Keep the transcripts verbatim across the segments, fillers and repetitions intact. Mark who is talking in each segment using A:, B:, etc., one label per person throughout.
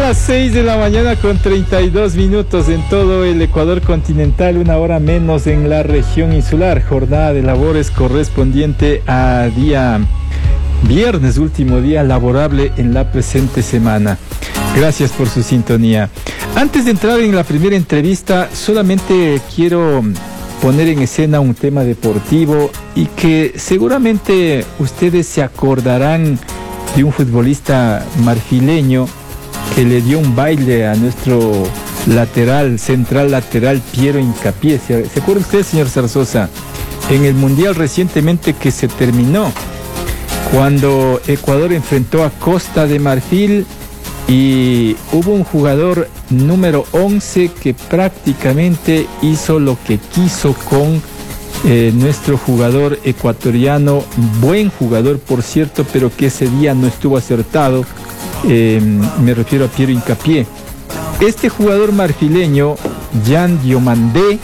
A: las seis de la mañana con treinta y dos minutos en todo el Ecuador continental, una hora menos en la región insular. Jornada de labores correspondiente a día viernes, último día laborable en la presente semana. Gracias por su sintonía. Antes de entrar en la primera entrevista, solamente quiero poner en escena un tema deportivo y que seguramente ustedes se acordarán de un futbolista marfileño que le dio un baile a nuestro lateral, central lateral, Piero Hincapié. ¿Se, ¿Se acuerda usted, señor Zarzosa? En el Mundial recientemente que se terminó, cuando Ecuador enfrentó a Costa de Marfil y hubo un jugador número once que prácticamente hizo lo que quiso con eh, nuestro jugador ecuatoriano, buen jugador por cierto, pero que ese día no estuvo acertado. Eh, me refiero a Piero Hincapié. Este jugador marfileño, Jan Diomandé,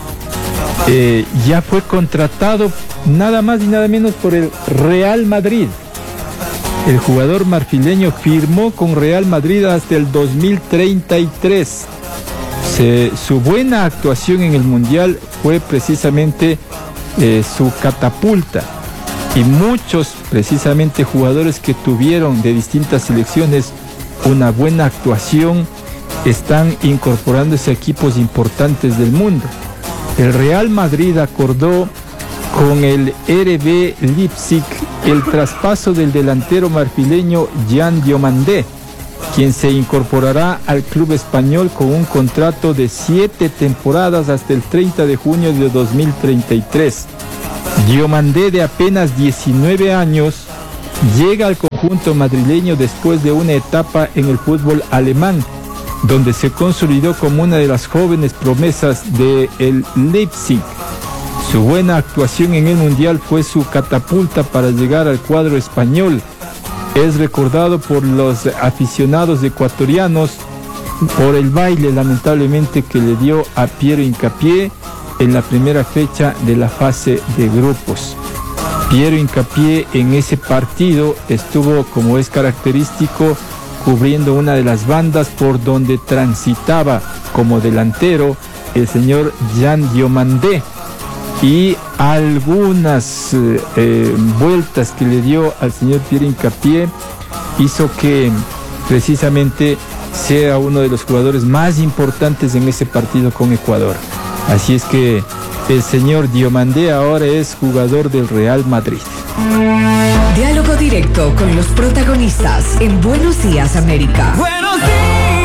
A: eh, ya fue contratado nada más y nada menos por el Real Madrid. El jugador marfileño firmó con Real Madrid hasta el dos mil treinta y tres. Se, su buena actuación en el Mundial fue precisamente eh, su catapulta. Y muchos, precisamente, jugadores que tuvieron de distintas selecciones una buena actuación están incorporándose a equipos importantes del mundo. El Real Madrid acordó con el R B Leipzig el traspaso del delantero marfileño Jan Diomandé, quien se incorporará al club español con un contrato de siete temporadas hasta el treinta de junio de dos mil treinta y tres. Diomandé, de apenas diecinueve años, llega al conjunto madrileño después de una etapa en el fútbol alemán, donde se consolidó como una de las jóvenes promesas del Leipzig. Su buena actuación en el Mundial fue su catapulta para llegar al cuadro español. Es recordado por los aficionados ecuatorianos por el baile, lamentablemente, que le dio a Piero Hincapié en la primera fecha de la fase de grupos. Piero Hincapié en ese partido estuvo, como es característico, cubriendo una de las bandas por donde transitaba como delantero el señor Jan Diomandé, y algunas eh, eh, vueltas que le dio al señor Piero Hincapié hizo que precisamente sea uno de los jugadores más importantes en ese partido con Ecuador. Así es que el señor Diomandé ahora es jugador del Real Madrid.
B: Diálogo directo con los protagonistas en Buenos Días, América.
C: Buenos días,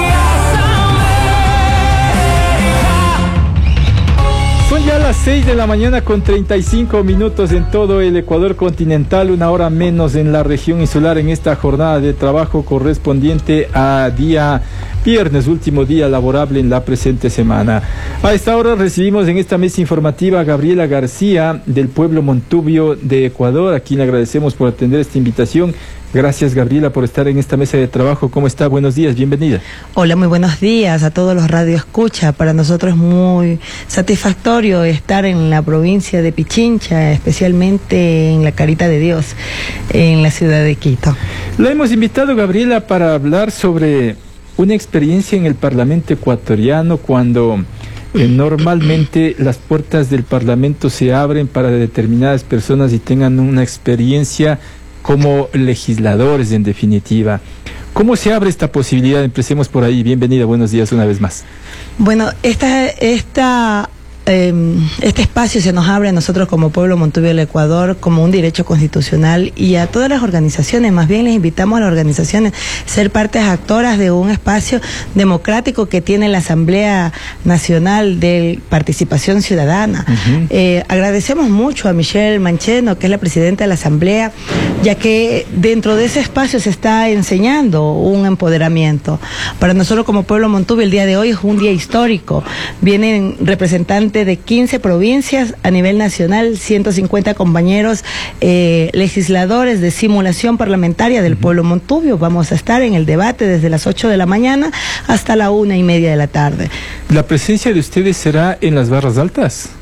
C: América.
A: Son ya las seis de la mañana con treinta y cinco minutos en todo el Ecuador continental, una hora menos en la región insular en esta jornada de trabajo correspondiente a día viernes, último día laborable en la presente semana. A esta hora recibimos en esta mesa informativa a Gabriela García del pueblo Montubio de Ecuador, a quien le agradecemos por atender esta invitación. Gracias, Gabriela, por estar en esta mesa de trabajo. ¿Cómo está? Buenos días, bienvenida.
D: Hola, muy buenos días a todos los radioescuchas. Para nosotros es muy satisfactorio estar en la provincia de Pichincha, especialmente en la Carita de Dios, en la ciudad de Quito.
A: La hemos invitado, Gabriela, para hablar sobre una experiencia en el Parlamento ecuatoriano, cuando eh, normalmente las puertas del Parlamento se abren para determinadas personas y tengan una experiencia como legisladores, en definitiva. ¿Cómo se abre esta posibilidad? Empecemos por ahí. Bienvenida, buenos días una vez más.
D: Bueno, esta, esta, eh, este espacio se nos abre a nosotros como pueblo Montubio del Ecuador como un derecho constitucional, y a todas las organizaciones, más bien les invitamos a las organizaciones a ser partes actoras de un espacio democrático que tiene la Asamblea Nacional de Participación Ciudadana. Uh-huh. eh, agradecemos mucho a Michelle Mancheno, que es la presidenta de la Asamblea, ya que dentro de ese espacio se está enseñando un empoderamiento. Para nosotros como pueblo Montubio el día de hoy es un día histórico. Vienen representantes de quince provincias a nivel nacional, ciento cincuenta compañeros eh, legisladores de simulación parlamentaria del pueblo Montubio. Vamos a estar en el debate desde las ocho de la mañana hasta la una y media de la tarde.
A: ¿La presencia de ustedes será en las barras altas?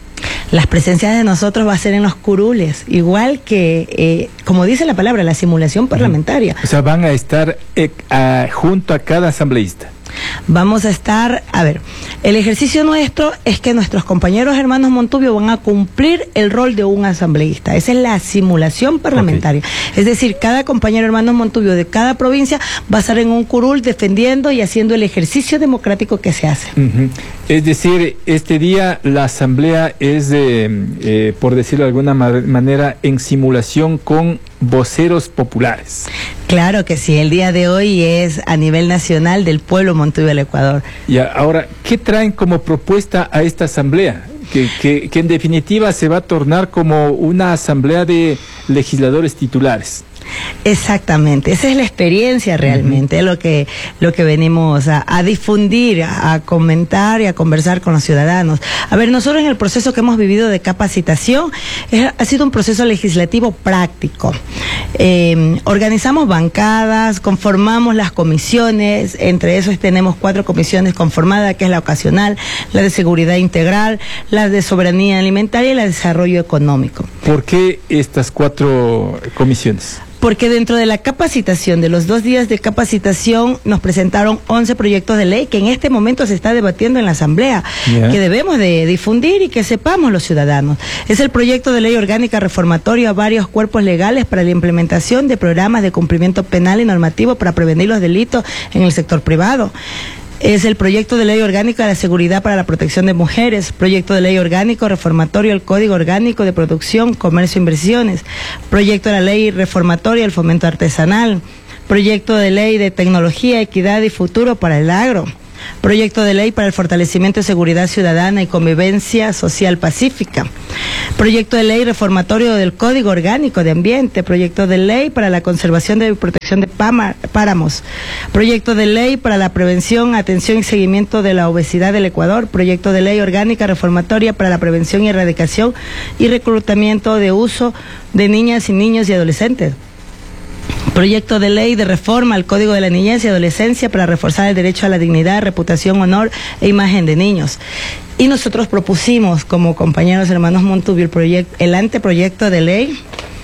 D: Las presencias de nosotros va a ser en los curules, igual que, eh, como dice la palabra, la simulación parlamentaria.
A: O sea, van a estar eh, a, junto a cada asambleísta.
D: Vamos a estar, a ver, el ejercicio nuestro es que nuestros compañeros hermanos Montubio van a cumplir el rol de un asambleísta. Esa es la simulación parlamentaria. Okay. Es decir, cada compañero hermanos Montubio de cada provincia va a estar en un curul defendiendo y haciendo el ejercicio democrático que se hace.
A: Uh-huh. Es decir, este día la asamblea es, eh, eh, por decirlo de alguna ma- manera, en simulación con voceros populares.
D: Claro que sí, el día de hoy es a nivel nacional del pueblo Montubio del Ecuador.
A: Y ahora, ¿qué traen como propuesta a esta asamblea? Que, que, que en definitiva se va a tornar como una asamblea de legisladores titulares.
D: Exactamente, esa es la experiencia realmente, uh-huh. lo que lo que venimos a, a difundir, a, a comentar y a conversar con los ciudadanos. A ver, nosotros en el proceso que hemos vivido de capacitación es, ha sido un proceso legislativo práctico. Eh, organizamos bancadas, conformamos las comisiones, entre esos tenemos cuatro comisiones conformadas, que es la ocasional, la de seguridad integral, la de soberanía alimentaria y la de desarrollo económico.
A: ¿Por qué estas cuatro comisiones?
D: Porque dentro de la capacitación, de los dos días de capacitación, nos presentaron once proyectos de ley que en este momento se está debatiendo en la Asamblea, yeah. que debemos de difundir y que sepamos los ciudadanos. Es el proyecto de ley orgánica reformatorio a varios cuerpos legales para la implementación de programas de cumplimiento penal y normativo para prevenir los delitos en el sector privado. Es el proyecto de ley orgánica de la seguridad para la protección de mujeres, proyecto de ley orgánico reformatorio al Código Orgánico de Producción, Comercio e Inversiones, proyecto de la ley reformatoria al fomento artesanal, proyecto de ley de tecnología, equidad y futuro para el agro, proyecto de ley para el fortalecimiento de seguridad ciudadana y convivencia social pacífica, proyecto de ley reformatorio del Código Orgánico de Ambiente, proyecto de ley para la conservación y protección de páramos, proyecto de ley para la prevención, atención y seguimiento de la obesidad del Ecuador, proyecto de ley orgánica reformatoria para la prevención y erradicación y reclutamiento de uso de niñas y niños y adolescentes. Proyecto de ley de reforma al Código de la Niñez y Adolescencia para reforzar el derecho a la dignidad, reputación, honor e imagen de niños. Y nosotros propusimos, como compañeros hermanos Montubio, el, proyecto, el anteproyecto de ley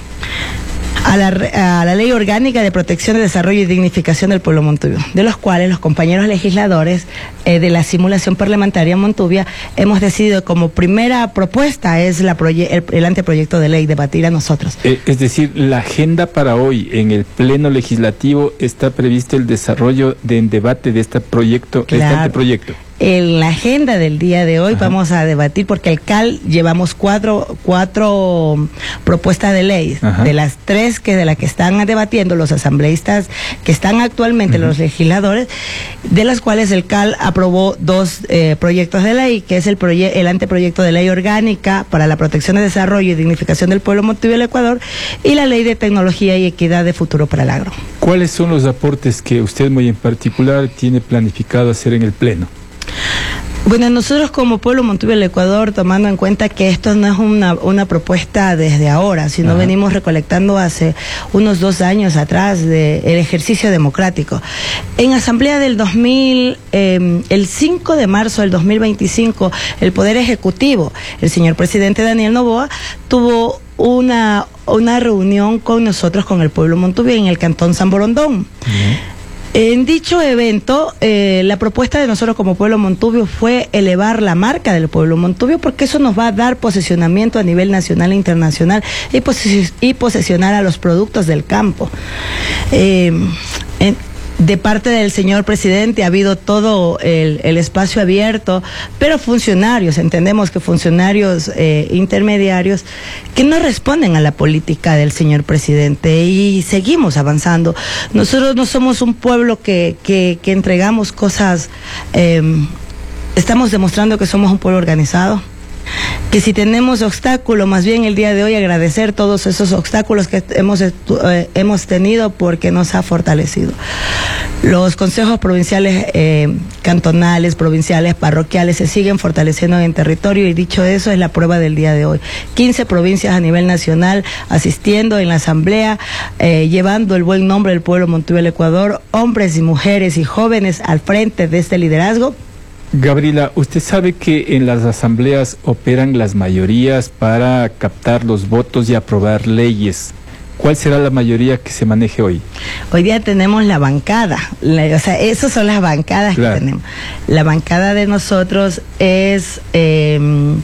D: a la, a la Ley Orgánica de Protección, de Desarrollo y Dignificación del Pueblo Montubio, de los cuales los compañeros legisladores eh, de la simulación parlamentaria Montubia hemos decidido como primera propuesta es la proye el, el anteproyecto de ley, debatir a nosotros.
A: Eh, es decir, la agenda para hoy en el Pleno Legislativo está previsto el desarrollo de en debate de este proyecto, claro. este anteproyecto.
D: En la agenda del día de hoy, ajá, vamos a debatir, porque el C A L llevamos cuatro, cuatro propuestas de ley, ajá, de las tres que de las que están debatiendo los asambleístas que están actualmente, uh-huh, los legisladores, de las cuales el C A L aprobó dos eh, proyectos de ley, que es el, el anteproyecto de ley orgánica para la protección, de desarrollo y dignificación del pueblo Montubio del Ecuador y la ley de tecnología y equidad de futuro para el agro.
A: ¿Cuáles son los aportes que usted muy en particular tiene planificado hacer en el Pleno?
D: Bueno, nosotros como pueblo Montubio del Ecuador, tomando en cuenta que esto no es una, una propuesta desde ahora, sino ajá, venimos recolectando hace unos dos años atrás del de ejercicio democrático. En asamblea del dos mil, eh, el cinco de marzo del dos mil veinticinco, el Poder Ejecutivo, el señor presidente Daniel Noboa, tuvo una, una reunión con nosotros, con el pueblo Montubio, en el cantón San Borondón. Uh-huh. En dicho evento, eh, la propuesta de nosotros como pueblo Montubio fue elevar la marca del pueblo Montubio, porque eso nos va a dar posicionamiento a nivel nacional e internacional y, posi y posesionar a los productos del campo. Eh, en, De parte del señor presidente ha habido todo el, el espacio abierto, pero funcionarios, entendemos que funcionarios eh, intermediarios que no responden a la política del señor presidente, y seguimos avanzando. Nosotros no somos un pueblo que, que, que entregamos cosas, eh, estamos demostrando que somos un pueblo organizado, que si tenemos obstáculos, más bien el día de hoy agradecer todos esos obstáculos que hemos, eh, hemos tenido, porque nos ha fortalecido. Los consejos provinciales, eh, cantonales, provinciales, parroquiales se siguen fortaleciendo en el territorio, y dicho eso es la prueba del día de hoy. quince provincias a nivel nacional asistiendo en la asamblea, eh, llevando el buen nombre del pueblo Montubio del Ecuador, hombres y mujeres y jóvenes al frente de este liderazgo.
A: Gabriela, usted sabe que en las asambleas operan las mayorías para captar los votos y aprobar leyes. ¿Cuál será la mayoría que se maneje hoy?
D: Hoy día tenemos la bancada, la, o sea, esas son las bancadas claro. que tenemos. La bancada de nosotros es... Eh,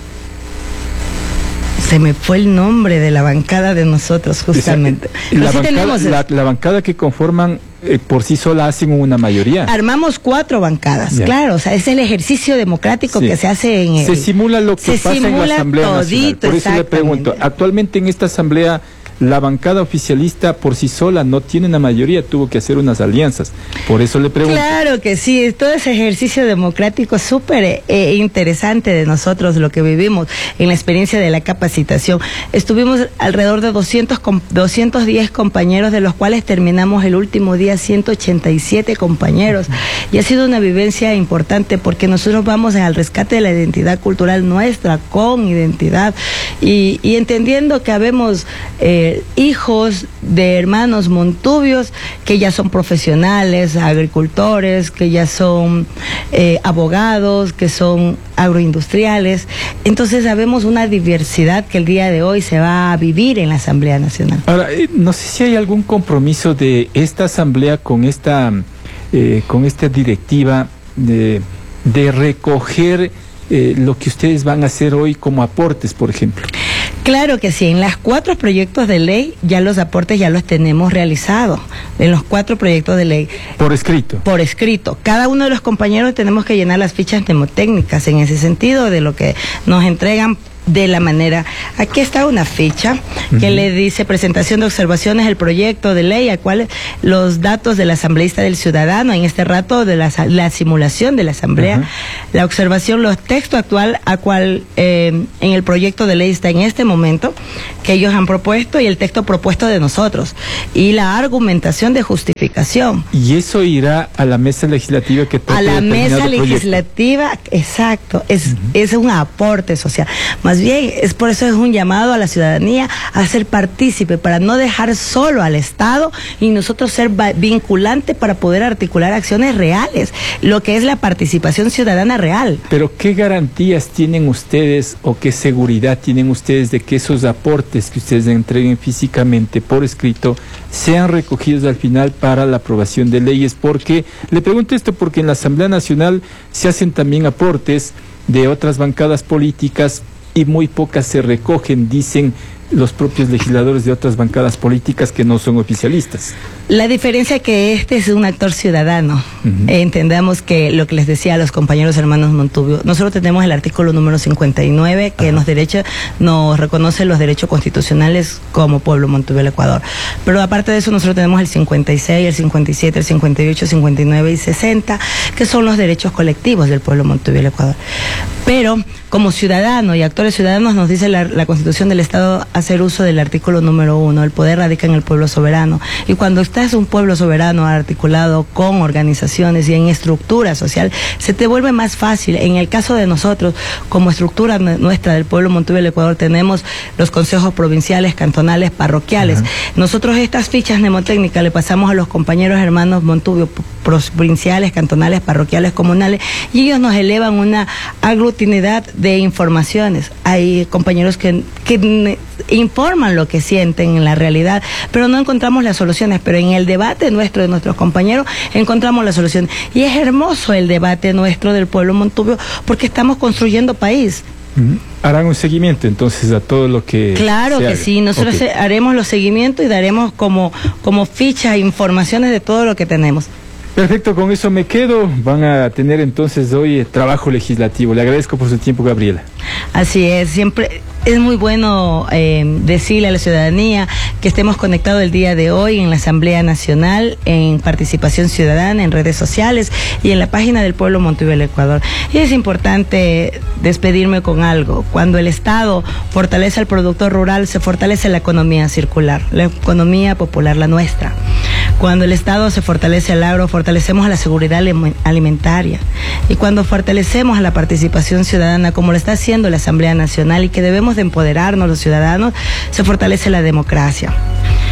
D: se me fue el nombre de la bancada de nosotros, justamente.
A: La, sí bancada, la, la bancada que conforman eh, por sí sola hacen una mayoría.
D: Armamos cuatro bancadas, ya. claro, o sea, es el ejercicio democrático sí. que se hace en el...
A: Se simula lo que pasa en la Asamblea Nacional. Por eso le pregunto, actualmente en esta Asamblea... La bancada oficialista por sí sola no tiene una mayoría, tuvo que hacer unas alianzas. Por eso le pregunto.
D: Claro que sí, todo ese ejercicio democrático súper eh, interesante de nosotros, lo que vivimos en la experiencia de la capacitación. Estuvimos alrededor de doscientos, doscientos diez compañeros, de los cuales terminamos el último día ciento ochenta y siete compañeros. Y ha sido una vivencia importante porque nosotros vamos al rescate de la identidad cultural nuestra, con identidad, y, y entendiendo que habemos... Eh, hijos de hermanos montubios que ya son profesionales, agricultores, que ya son eh, abogados, que son agroindustriales. Entonces sabemos una diversidad que el día de hoy se va a vivir en la Asamblea Nacional.
A: Ahora, eh, no sé si hay algún compromiso de esta Asamblea con esta, eh, con esta directiva de, de recoger eh, lo que ustedes van a hacer hoy como aportes, por ejemplo.
D: Claro que sí, en los cuatro proyectos de ley ya los aportes ya los tenemos realizados, en los cuatro proyectos de ley.
A: Por escrito.
D: Por escrito. Cada uno de los compañeros tenemos que llenar las fichas mnemotécnicas en ese sentido de lo que nos entregan de la manera. Aquí está una ficha que uh-huh. le dice presentación de observaciones del proyecto de ley, a cual los datos del asambleísta del ciudadano, en este rato de la, la simulación de la asamblea, uh-huh. la observación, los textos actual, a cual eh, en el proyecto de ley está en este momento, que ellos han propuesto, y el texto propuesto de nosotros, y la argumentación de justificación.
A: Y eso irá a la mesa legislativa que toque
D: a la mesa legislativa, proyecto. Exacto, es, uh-huh. es un aporte social. Más bien, es por eso es un llamado a la ciudadanía a ser partícipe, para no dejar solo al Estado y nosotros ser vinculante para poder articular acciones reales, lo que es la participación ciudadana real.
A: Pero ¿qué garantías tienen ustedes o qué seguridad tienen ustedes de que esos aportes que ustedes entreguen físicamente por escrito sean recogidos al final para la aprobación de leyes? Porque, le pregunto esto porque en la Asamblea Nacional se hacen también aportes de otras bancadas políticas y muy pocas se recogen, dicen los propios legisladores de otras bancadas políticas que no son oficialistas.
D: La diferencia es que este es un actor ciudadano. Uh-huh. eh, entendamos que lo que les decía a los compañeros hermanos Montubio, nosotros tenemos el artículo número cincuenta y nueve que uh-huh. nos derecha, nos reconoce los derechos constitucionales como pueblo Montubio del Ecuador. Pero aparte de eso nosotros tenemos el cincuenta y seis, el cincuenta y siete, el cincuenta y ocho, cincuenta y nueve y sesenta, que son los derechos colectivos del pueblo Montubio del Ecuador. Pero como ciudadano y actores ciudadanos nos dice la, la Constitución del Estado hacer uso del artículo número uno, el poder radica en el pueblo soberano. Y cuando estás un pueblo soberano articulado con organizaciones y en estructura social, se te vuelve más fácil. En el caso de nosotros, como estructura nuestra del pueblo Montubio del Ecuador, tenemos los consejos provinciales, cantonales, parroquiales. Uh-huh. Nosotros estas fichas mnemotécnicas le pasamos a los compañeros hermanos Montubio, provinciales, cantonales, parroquiales, comunales, y ellos nos elevan una aglutinidad de informaciones. Hay compañeros que, que informan lo que sienten en la realidad, pero no encontramos las soluciones. Pero en el debate nuestro, de nuestros compañeros, encontramos la solución. Y es hermoso el debate nuestro del pueblo Montubio, porque estamos construyendo país.
A: ¿Harán un seguimiento entonces a todo lo que
D: Claro que haga? Sí, nosotros okay. haremos los seguimientos y daremos como, como fichas, informaciones de todo lo que tenemos.
A: Perfecto, con eso me quedo. Van a tener entonces hoy trabajo legislativo. Le agradezco por su tiempo, Gabriela.
D: Así es, siempre es muy bueno eh, decirle a la ciudadanía que estemos conectados el día de hoy en la Asamblea Nacional, en participación ciudadana, en redes sociales y en la página del pueblo Montubio del Ecuador. Y es importante despedirme con algo. Cuando el Estado fortalece al productor rural, se fortalece la economía circular, la economía popular, la nuestra. Cuando el Estado se fortalece al agro, fortalecemos a la seguridad alimentaria. Y cuando fortalecemos a la participación ciudadana, como lo está haciendo la Asamblea Nacional, y que debemos de empoderarnos los ciudadanos, se fortalece la democracia.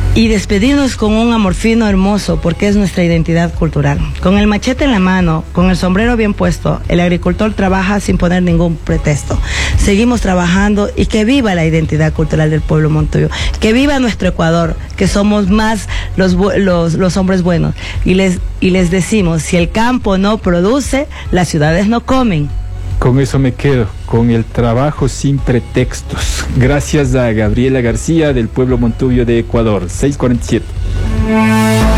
D: y despedirnos con un amor fino hermoso, porque es nuestra identidad cultural. Con el machete en la mano, con el sombrero bien puesto, el agricultor trabaja sin poner ningún pretexto. Seguimos trabajando y que viva la identidad cultural del pueblo montuyo, que viva nuestro Ecuador, que somos más los, los, los hombres buenos. Y les, y les decimos, si el campo no produce, las ciudades no comen.
A: Con eso me quedo, con el trabajo sin pretextos. Gracias a Gabriela García del pueblo montubio de Ecuador. seis cuarenta y siete.